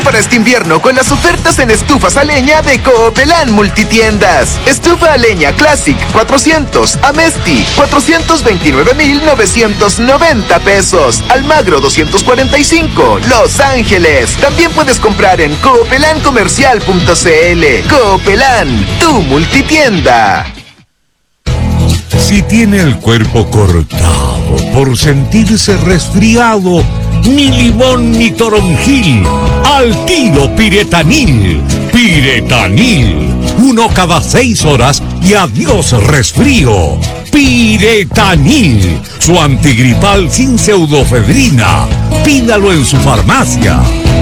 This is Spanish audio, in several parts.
Prepárate para este invierno con las ofertas en estufas a leña de Coopelán Multitiendas. Estufa a leña Classic 400, Amesti 429,990 pesos. Almagro 245, Los Ángeles. También puedes comprar en coopelancomercial.cl. Coopelán, tu multitienda. Si tiene el cuerpo cortado por sentirse resfriado, ni limón ni toronjil, al tiro Piretanil. Piretanil, 1 cada 6 horas y adiós resfrío. Piretanil, su antigripal sin pseudofedrina. Pídalo en su farmacia.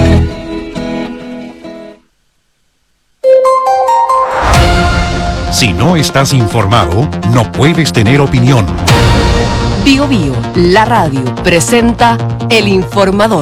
Si no estás informado, no puedes tener opinión. Bio Bio, la radio, presenta El Informador.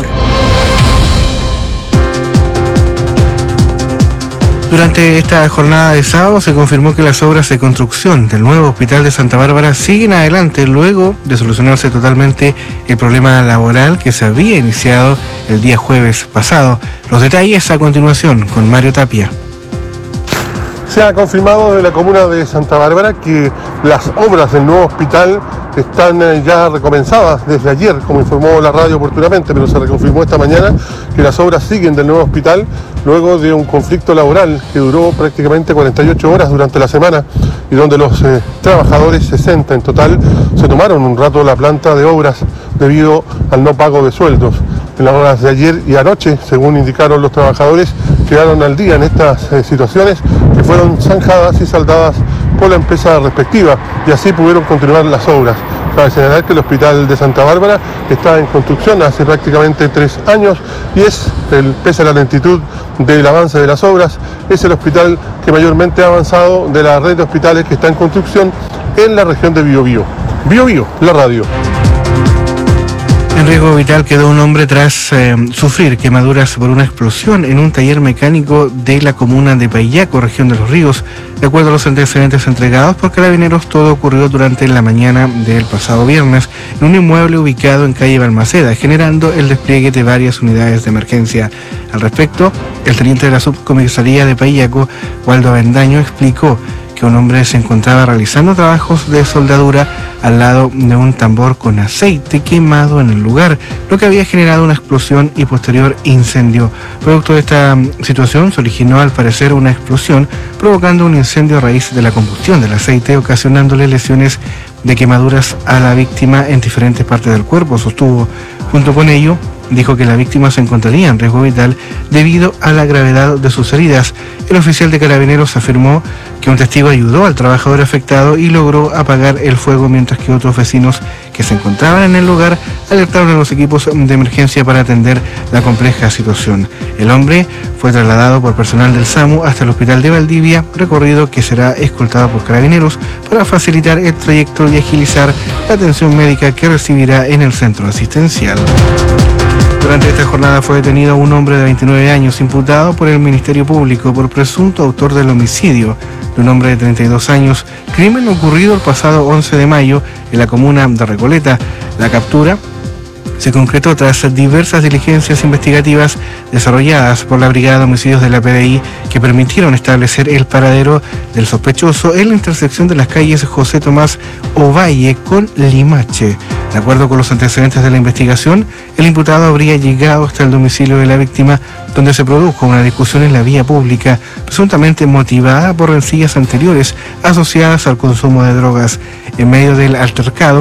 Durante esta jornada de sábado se confirmó que las obras de construcción del nuevo hospital de Santa Bárbara siguen adelante luego de solucionarse totalmente el problema laboral que se había iniciado el día jueves pasado. Los detalles a continuación con Mario Tapia. Se ha confirmado de la comuna de Santa Bárbara que las obras del nuevo hospital están ya recomenzadas desde ayer, como informó la radio oportunamente, pero se reconfirmó esta mañana que las obras siguen del nuevo hospital luego de un conflicto laboral que duró prácticamente 48 horas durante la semana y donde los trabajadores, 60 en total, se tomaron un rato la planta de obras debido al no pago de sueldos. En las horas de ayer y anoche, según indicaron los trabajadores, quedaron al día en estas situaciones que fueron zanjadas y saldadas por la empresa respectiva y así pudieron continuar las obras. Cabe señalar que el hospital de Santa Bárbara está en construcción hace prácticamente 3 años y pese a la lentitud del avance de las obras, es el hospital que mayormente ha avanzado de la red de hospitales que está en construcción en la región de Bio Bio. Bio Bio, la radio. En riesgo vital quedó un hombre tras sufrir quemaduras por una explosión en un taller mecánico de la comuna de Paillaco, región de Los Ríos. De acuerdo a los antecedentes entregados por Carabineros, todo ocurrió durante la mañana del pasado viernes en un inmueble ubicado en calle Balmaceda, generando el despliegue de varias unidades de emergencia. Al respecto, el teniente de la subcomisaría de Paillaco, Waldo Avendaño, explicó que un hombre se encontraba realizando trabajos de soldadura al lado de un tambor con aceite quemado en el lugar, lo que había generado una explosión y posterior incendio. Producto de esta situación se originó al parecer una explosión, provocando un incendio a raíz de la combustión del aceite, ocasionándole lesiones de quemaduras a la víctima en diferentes partes del cuerpo, sostuvo. Junto con ello, dijo que la víctima se encontraría en riesgo vital debido a la gravedad de sus heridas. El oficial de Carabineros afirmó que un testigo ayudó al trabajador afectado y logró apagar el fuego, mientras que otros vecinos que se encontraban en el lugar alertaron a los equipos de emergencia para atender la compleja situación. El hombre fue trasladado por personal del SAMU hasta el hospital de Valdivia, recorrido que será escoltado por Carabineros para facilitar el trayecto y agilizar la atención médica que recibirá en el centro asistencial. Durante esta jornada fue detenido un hombre de 29 años imputado por el Ministerio Público por presunto autor del homicidio de un hombre de 32 años, crimen ocurrido el pasado 11 de mayo en la comuna de Recoleta. La captura se concretó tras diversas diligencias investigativas desarrolladas por la Brigada de Homicidios de la PDI que permitieron establecer el paradero del sospechoso en la intersección de las calles José Tomás Ovalle con Limache. De acuerdo con los antecedentes de la investigación, el imputado habría llegado hasta el domicilio de la víctima, donde se produjo una discusión en la vía pública, presuntamente motivada por rencillas anteriores asociadas al consumo de drogas. En medio del altercado,